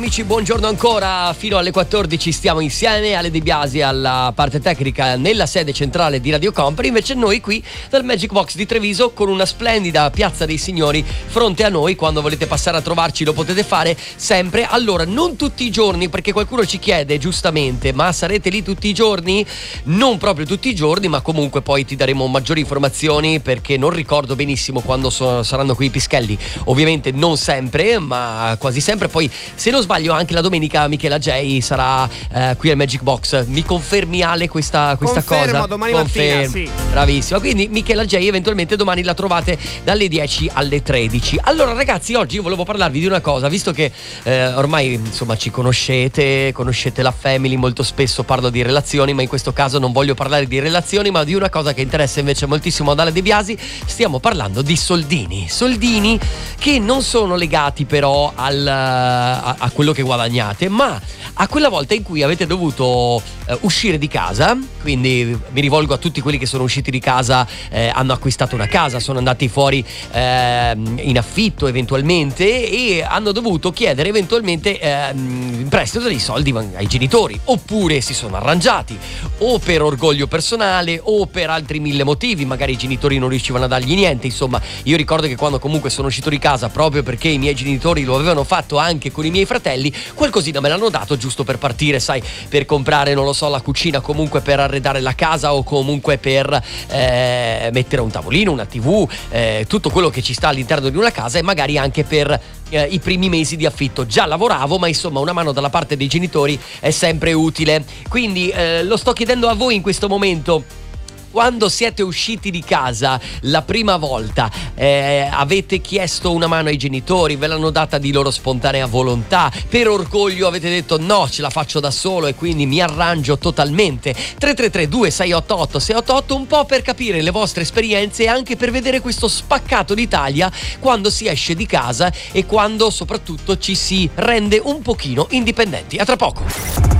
Amici, buongiorno ancora, fino alle 14 stiamo insieme, Ale De Biasi alla parte tecnica nella sede centrale di Radio Company, invece noi qui dal Magic Box di Treviso con una splendida Piazza dei Signori fronte a noi. Quando volete passare a trovarci lo potete fare sempre. Allora, non tutti i giorni, perché qualcuno ci chiede giustamente, ma sarete lì tutti i giorni? Non proprio tutti i giorni, ma comunque poi ti daremo maggiori informazioni, perché non ricordo benissimo quando saranno qui i Pischelli. Ovviamente non sempre, ma quasi sempre. Poi se non sbaglio anche la domenica Michela J sarà qui al Magic Box. Mi confermi, Ale, questa cosa? Domani mattina, sì. Bravissima. Quindi Michela J eventualmente domani la trovate dalle 10 alle 13. Allora ragazzi, oggi io volevo parlarvi di una cosa, visto che ormai insomma ci conoscete la family, molto spesso parlo di relazioni, ma in questo caso non voglio parlare di relazioni, ma di una cosa che interessa invece moltissimo ad Ale De Biasi. Stiamo parlando di soldini che non sono legati però a quello che guadagnate, ma a quella volta in cui avete dovuto uscire di casa. Quindi mi rivolgo a tutti quelli che sono usciti di casa, hanno acquistato una casa, sono andati fuori in affitto eventualmente e hanno dovuto chiedere eventualmente in prestito dei soldi ai genitori, oppure si sono arrangiati, o per orgoglio personale o per altri mille motivi, magari i genitori non riuscivano a dargli niente. Insomma, io ricordo che quando comunque sono uscito di casa, proprio perché i miei genitori lo avevano fatto anche con i miei fratelli, qualcosina me l'hanno dato giusto per partire, sai, per comprare, non lo so, la cucina, comunque per arredare la casa, o comunque per mettere un tavolino, una TV, tutto quello che ci sta all'interno di una casa, e magari anche per i primi mesi di affitto. Già lavoravo, ma insomma una mano dalla parte dei genitori è sempre utile. Quindi lo sto chiedendo a voi in questo momento. Quando siete usciti di casa la prima volta, avete chiesto una mano ai genitori, ve l'hanno data di loro spontanea volontà, per orgoglio avete detto no, ce la faccio da solo e quindi mi arrangio totalmente? 333-2688-688, un po' per capire le vostre esperienze e anche per vedere questo spaccato d'Italia quando si esce di casa e quando soprattutto ci si rende un pochino indipendenti. A tra poco.